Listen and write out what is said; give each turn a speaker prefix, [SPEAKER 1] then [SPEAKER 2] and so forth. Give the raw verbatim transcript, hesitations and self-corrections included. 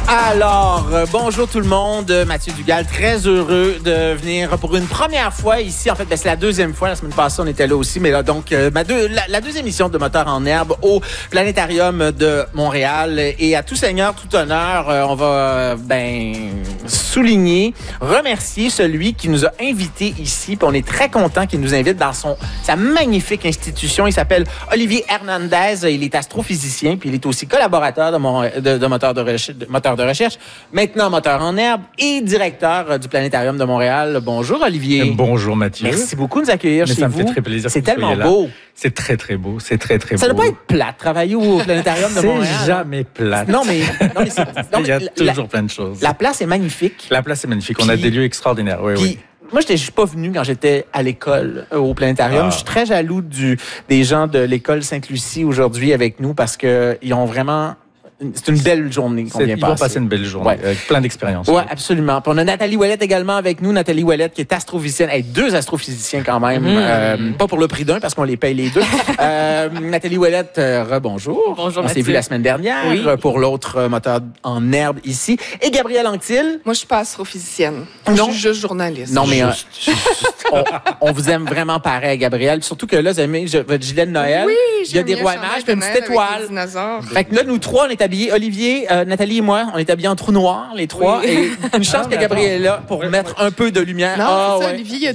[SPEAKER 1] Alors, euh, bonjour tout le monde. Mathieu Dugal, très heureux de venir pour une première fois ici. En fait, ben, c'est la deuxième fois. La semaine passée, on était là aussi. Mais là, donc, euh, ma deux, la, la deuxième émission de Moteurs en herbe au Planétarium de Montréal. Et à tout seigneur, tout honneur, euh, on va euh, ben souligner, remercier celui qui nous a invités ici. Puis on est très content qu'il nous invite dans son sa magnifique institution. Il s'appelle Olivier Hernandez. Il est astrophysicien. Puis il est aussi collaborateur de, mon, de, de Moteurs de recherche. De, moteur de recherche, maintenant moteur en herbe et directeur euh, du Planétarium de Montréal. Bonjour Olivier.
[SPEAKER 2] Bonjour Mathieu.
[SPEAKER 1] Merci beaucoup de nous accueillir
[SPEAKER 2] Mais
[SPEAKER 1] chez
[SPEAKER 2] ça
[SPEAKER 1] vous.
[SPEAKER 2] me fait très plaisir.
[SPEAKER 1] C'est
[SPEAKER 2] que vous
[SPEAKER 1] tellement
[SPEAKER 2] soyez
[SPEAKER 1] beau.
[SPEAKER 2] Là. C'est très très beau. C'est très très
[SPEAKER 1] ça
[SPEAKER 2] beau.
[SPEAKER 1] Ça doit pas être plat, travailler au Planétarium de Montréal.
[SPEAKER 2] C'est jamais plat.
[SPEAKER 1] Non mais, non, mais c'est, non,
[SPEAKER 2] il y a
[SPEAKER 1] la,
[SPEAKER 2] toujours plein de choses.
[SPEAKER 1] La place est magnifique.
[SPEAKER 2] La place est magnifique.
[SPEAKER 1] Puis,
[SPEAKER 2] on a des lieux extraordinaires. Oui,
[SPEAKER 1] puis,
[SPEAKER 2] oui.
[SPEAKER 1] Moi, je suis pas venu quand j'étais à l'école euh, au Planétarium. Ah. Je suis très jaloux du, des gens de l'école Sainte-Lucie aujourd'hui avec nous parce que ils ont vraiment... C'est une belle journée qu'on vient
[SPEAKER 2] Ils
[SPEAKER 1] passer.
[SPEAKER 2] vont passer une belle journée,
[SPEAKER 1] ouais.
[SPEAKER 2] avec plein d'expériences.
[SPEAKER 1] Oui, ouais, absolument. Puis on a Nathalie Ouellette également avec nous. Nathalie Ouellette qui est astrophysicienne. Hey, deux astrophysiciens quand même. Mmh. Euh, pas pour le prix d'un parce qu'on les paye les deux. euh, Nathalie Ouellette, euh, rebonjour.
[SPEAKER 3] Bonjour,
[SPEAKER 1] On s'est vu la semaine dernière
[SPEAKER 3] oui.
[SPEAKER 1] pour l'autre euh, moteur en herbe ici. Et Gabrielle Anctil.
[SPEAKER 3] Moi, je suis pas astrophysicienne.
[SPEAKER 1] Non.
[SPEAKER 3] Je suis juste journaliste.
[SPEAKER 1] Non, mais
[SPEAKER 3] juste,
[SPEAKER 1] euh, juste, on, on vous aime vraiment pareil, Gabrielle. Surtout que là, vous avez je, votre gilet de Noël.
[SPEAKER 3] Oui,
[SPEAKER 1] il y a des rois mages, puis une petite étoile.
[SPEAKER 3] Fait
[SPEAKER 1] que là, nous trois, on est habillés. Olivier, Euh, Nathalie et moi, on est habillés en trou noir, les trois. Oui. Et une chance ah, que Gabriel est là pour ouais, mettre ouais. un peu de lumière.
[SPEAKER 3] Non,
[SPEAKER 1] ah,
[SPEAKER 3] c'est ça,
[SPEAKER 1] ouais.
[SPEAKER 3] Olivier, il a